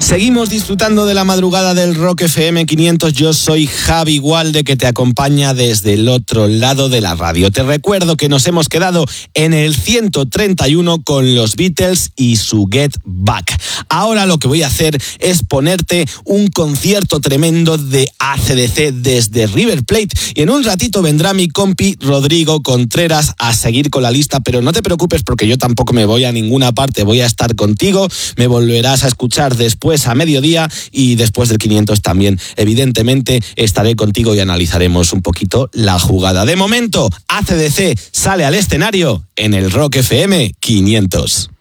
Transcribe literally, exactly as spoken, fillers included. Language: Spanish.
Seguimos disfrutando de la madrugada del Rock F M quinientos. Yo soy Javi Gualde, que te acompaña desde el otro lado de la radio. Te recuerdo que nos hemos quedado en el ciento treinta y uno con los Beatles y su Get Back. Ahora lo que voy a hacer es ponerte un concierto tremendo de A C D C desde River Plate. Y en un ratito vendrá mi compi Rodrigo Contreras a seguir con la lista, pero no te preocupes porque yo tampoco me voy a ninguna parte. Voy a estar contigo, me volverás a escuchar después a mediodía y después del quinientos también, evidentemente, estaré contigo y analizaremos un poquito la jugada. De momento, A C D C sale al escenario en el Rock F M quinientos.